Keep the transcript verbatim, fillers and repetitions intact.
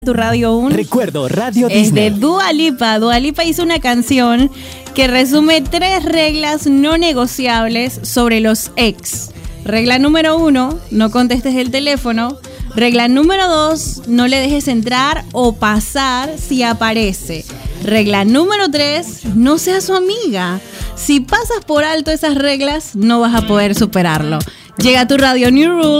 Tu Radio uno. Recuerdo Radio Es Disney. de Dua Lipa. Dua Lipa hizo una canción que resume tres reglas no negociables sobre los ex. Regla número uno, no contestes el teléfono. Regla número dos, no le dejes entrar o pasar si aparece. Regla número tres, no seas su amiga. Si pasas por alto esas reglas, no vas a poder superarlo. Llega a tu radio New Rule.